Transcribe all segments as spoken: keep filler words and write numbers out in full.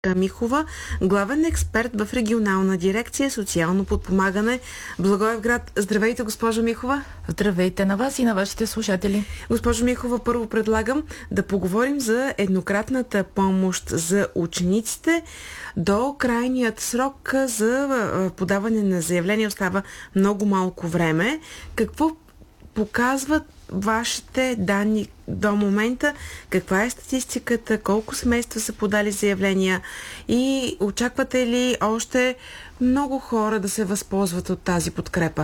Михова, главен експерт в регионална дирекция социално подпомагане Благоевград. Здравейте, госпожо Михова. Здравейте на вас и на вашите слушатели. Госпожо Михова, първо предлагам да поговорим за еднократната помощ за учениците. До крайният срок за подаване на заявление остава много малко време. Какво показват вашите данни до момента? Каква е статистиката? Колко семейства са подали заявления? И очаквате ли още много хора да се възползват от тази подкрепа?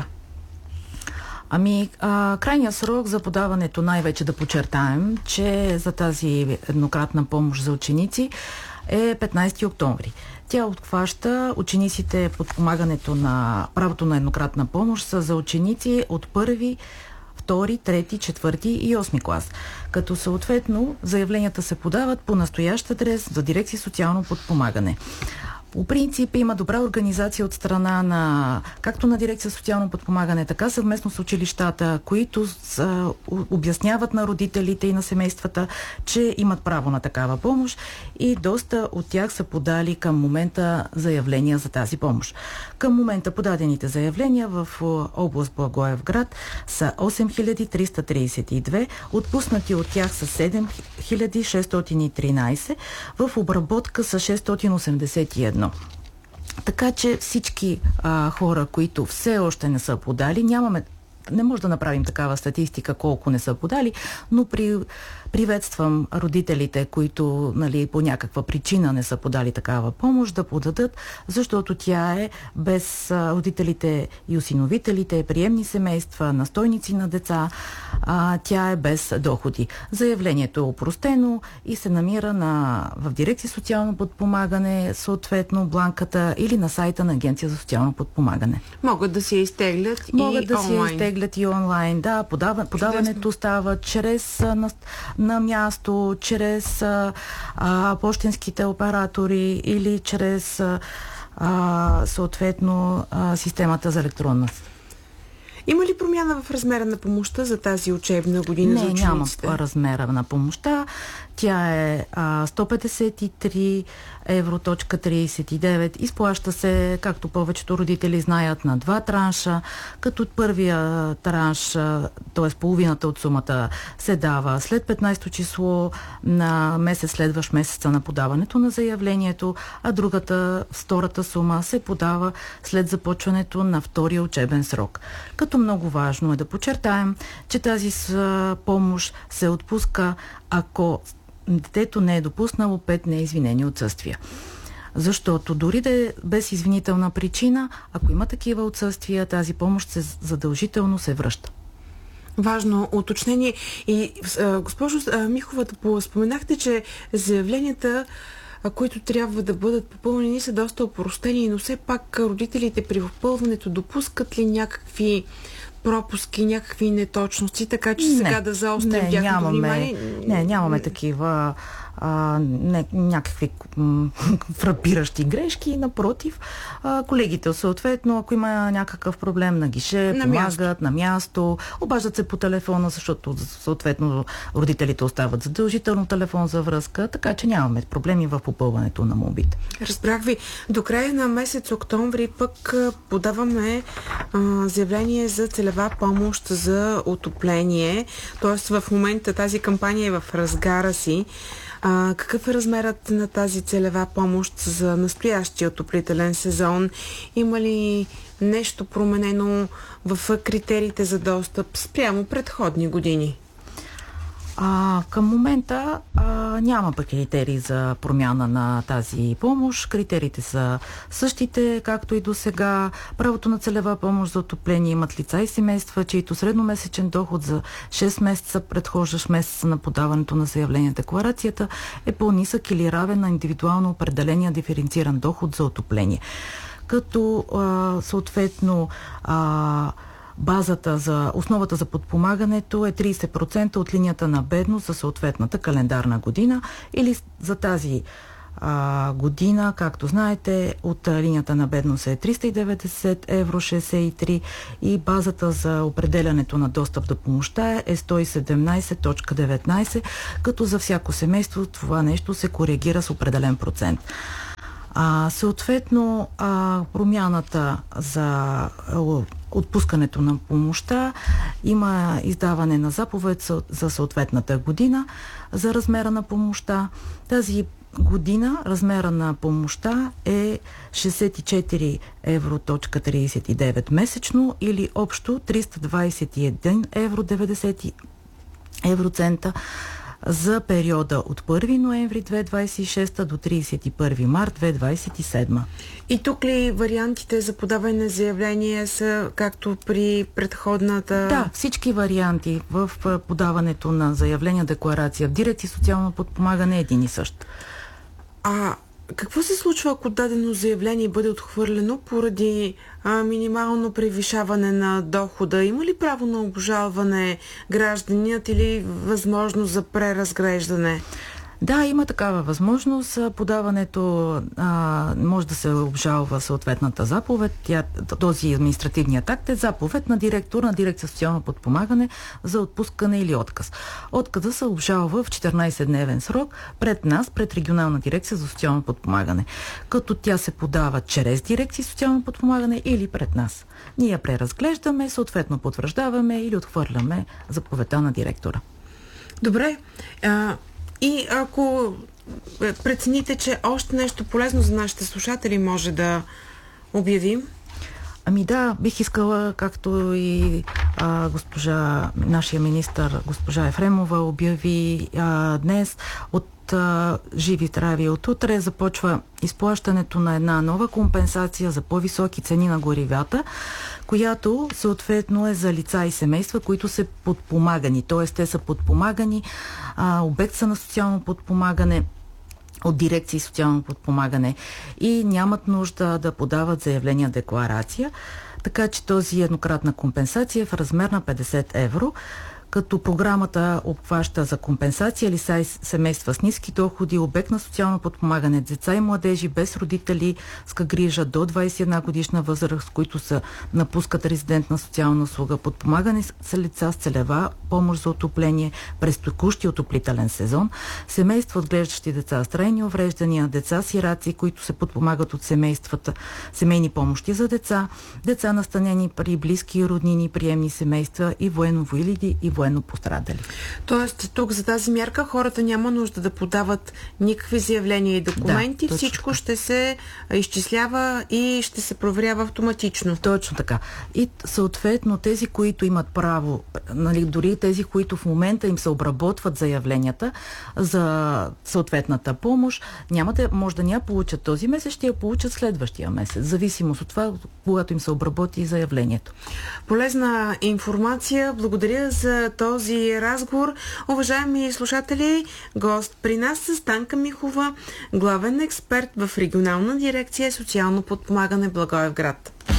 Ами, а, крайният срок за подаването, най-вече да подчертаем, че за тази еднократна помощ за ученици е петнайсети октомври. Тя обхваща учениците, подпомагането на правото на еднократна помощ са за ученици от първи, втори, трети, четвърти и осми клас. Като съответно заявленията се подават по настоящ адрес за дирекция социално подпомагане. По принцип има добра организация от страна на както на дирекция социално подпомагане, така съвместно с училищата, които са, обясняват на родителите и на семействата, че имат право на такава помощ, и доста от тях са подали към момента заявления за тази помощ. Към момента подадените заявления в област Благоевград са осем хиляди триста трийсет и две, отпуснати от тях са седем хиляди шестстотин и тринайсет, в обработка са шестстотин осемдесет и едно. Така че всички а, хора, които все още не са подали, нямаме, не може да направим такава статистика колко не са подали, но при, приветствам родителите, които, нали, по някаква причина не са подали такава помощ, да подадат, защото тя е без а, родителите и осиновителите, приемни семейства, настойници на деца, а, тя е без доходи. Заявлението е опростено и се намира на, в дирекция социално подпомагане, съответно бланката, или на сайта на Агенция за социално подпомагане. Могат да се изтеглят Могат и да онлайн. се изтеглят и онлайн. Да, подава, подаването става чрез на, на място, чрез а, а, пощенските оператори или чрез а, съответно а, системата за електронна. Има ли промяна в размера на помощта за тази учебна година Не, за учениците? няма размера на помощта. Тя е а, сто петдесет и три евро трийсет и девет. Изплаща се, както повечето родители знаят, на два транша, като първия транш, т.е. половината от сумата, се дава след петнайсето число на месец, следващ месеца на подаването на заявлението, а другата, втората сума, се подава след започването на втория учебен срок. Като много важно е да подчертаем, че тази помощ се отпуска, ако детето не е допуснало пет неизвинени отсъствия. Защото дори да е без извинителна причина, ако има такива отсъствия, тази помощ се задължително се връща. Важно уточнение. И госпожо Михова, да споменахте, че заявленията, които трябва да бъдат попълнени, са доста опростени, но все пак родителите при попълването допускат ли някакви пропуски, някакви неточности, така че не, сега да заострим тяхното внимание? Не, нямаме такива а, не, някакви м- фрапиращи грешки. Напротив, а, колегите съответно, ако има някакъв проблем на гише, на помагат място. на място, обаждат се по телефона, защото съответно родителите остават задължително телефон за връзка, така че нямаме проблеми в попълването на молбите. Разбрах ви. До края на месец октомври пък подаваме а, заявление за целева помощ за отопление. Тоест в момента тази кампания е в разгара си. А, какъв е размерът на тази целева помощ за настоящия отоплителен сезон? Има ли нещо променено в критериите за достъп спрямо предходни години? А, към момента а, няма пък критерии за промяна на тази помощ. Критериите са същите, както и до сега. Правото на целева помощ за отопление имат лица и семейства, чието средномесечен доход за шест месеца, предхождащ месеца на подаването на заявление, декларацията, е по-нисък или равен на индивидуално определения диференциран доход за отопление. Като а, съответно а, базата за основата за подпомагането е трийсет процента от линията на бедност за съответната календарна година, или за тази а, година, както знаете, от а, линията на бедност е триста и деветдесет евро шейсет и три и базата за определянето на достъп до помощта е сто и седемнайсет цяло деветнайсет, като за всяко семейство това нещо се коригира с определен процент. А, съответно, а, промяната за отпускането на помощта има издаване на заповед за съответната година за размера на помощта. Тази година размера на помощта е шейсет и четири евро трийсет и девет месечно или общо триста двайсет и един евро деветдесет евроцента за периода от първи ноември две хиляди двайсет и шеста до трийсет и първи март две хиляди двайсет и седма. И тук ли вариантите за подаване на заявление са както при предходната? Да, всички варианти в подаването на заявление, декларация в дирекция социално подпомагане е един и същ. А какво се случва, ако дадено заявление бъде отхвърлено поради а, минимално превишаване на дохода? Има ли право на обжалване гражданинът или възможност за преразглеждане? Да, има такава възможност. Подаването а, може да се обжалва съответната заповед. Тя, този административният акт е заповед на директор на дирекция социално подпомагане за отпускане или отказ. Отказа се обжалва в четиринайсетдневен срок пред нас, пред регионална дирекция за социално подпомагане. Като тя се подава чрез дирекция социално подпомагане или пред нас. Ние я преразглеждаме, съответно потвърждаваме или отхвърляме заповедта на директора. Добре. А... И ако прецените, че още нещо полезно за нашите слушатели може да обявим? Ами да, бих искала, както и а, госпожа, нашия министър, госпожа Ефремова обяви а, днес, от а, живи здрави от утре започва изплащането на една нова компенсация за по-високи цени на горивата, която съответно е за лица и семейства, които са подпомагани. Т.е. те са подпомагани, а, обект са на социално подпомагане от дирекции социално подпомагане и нямат нужда да подават заявления декларация. Така че този еднократна компенсация е в размер на петдесет евро, като програмата обхваща за компенсация лица и семейства с ниски доходи, обект на социално подпомагане, деца и младежи без родители с грижа до двайсет и една годишна възраст, които са напускат резидентна социална услуга, подпомагане са лица с целева помощ за отопление през текущия отоплителен сезон, семейства отглеждащи деца с трайни увреждания, деца сираци, които се подпомагат от семействата, семейни помощи за деца, деца настанени при близки и роднини, приемни семейства и военновоилиди и военно пострадали. Тоест, тук за тази мярка хората няма нужда да подават никакви заявления и документи. Да, всичко ще се изчислява и ще се проверява автоматично. Точно така. И съответно тези, които имат право, нали, дори тези, които в момента им се обработват заявленията за съответната помощ, няма да, може да не я получат този месец, ще я получат следващия месец. Зависимост от това, когато им се обработи заявлението. Полезна информация. Благодаря за този разговор. Уважаеми слушатели, гост при нас е Станка Михова, главен експерт в регионална дирекция социално подпомагане Благоевград.